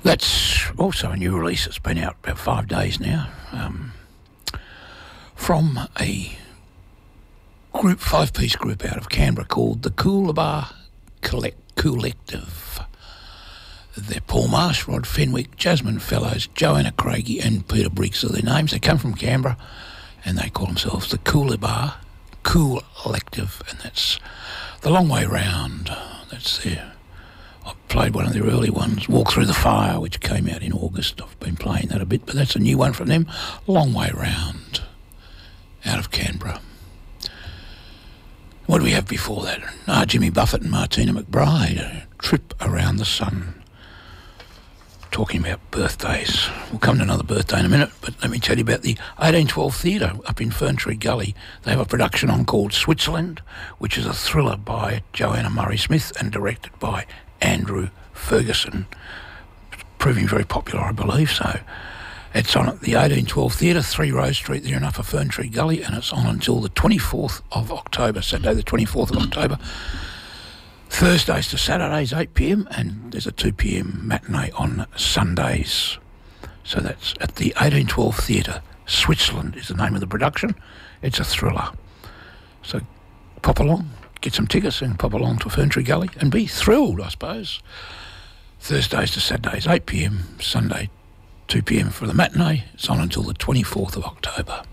That's also a new release. It's been out about 5 days now. From a group, 5-piece group out of Canberra called the Coolabah Collective. They're Paul Marsh, Rod Fenwick, Jasmine Fellows, Joanna Craigie and Peter Briggs are their names. They come from Canberra and they call themselves the Coolabah Collective, and that's the long way round. That's their... I played one of their early ones, Walk Through the Fire, which came out in August. I've been playing that a bit, but that's a new one from them. Long Way Round, out of Canberra. What do we have before that? Jimmy Buffett and Martina McBride, A Trip Around the Sun. Talking about birthdays. We'll come to another birthday in a minute, but let me tell you about the 1812 Theatre up in Ferntree Gully. They have a production on called Switzerland, which is a thriller by Joanna Murray-Smith and directed by Andrew Ferguson. It's proving very popular, I believe, so it's on at the 1812 Theatre, 3 Rose Street there in Upper Ferntree Gully, and it's on until the 24th of October, Saturday the 24th of October. Thursdays to Saturdays, 8 p.m, and there's a 2 p.m. matinee on Sundays. So that's at the 1812 Theatre. Switzerland is the name of the production. It's a thriller. So pop along, get some tickets and pop along to Ferntree Gully and be thrilled, I suppose. Thursdays to Saturdays, 8 p.m, Sunday, 2 p.m. for the matinee. It's on until the 24th of October.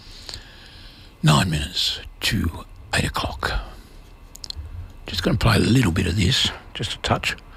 9 minutes to 8 o'clock. Just going to play a little bit of this, just a touch.